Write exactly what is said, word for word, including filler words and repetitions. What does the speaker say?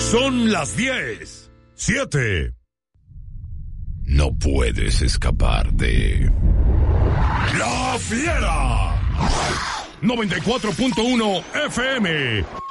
Son las diez. siete. No puedes escapar de... ¡La Fiera! noventa y cuatro punto uno F M.